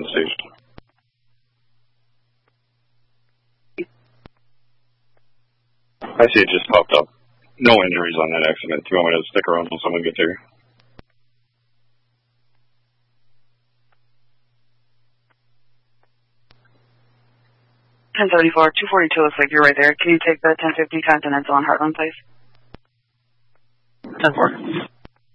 the station. I see it just popped up. No injuries on that accident. Do you want me to stick around until someone gets here? Ten 74, 242 looks like you're right there. Can you take the 1050 Continental on Heartland, please? 10-4.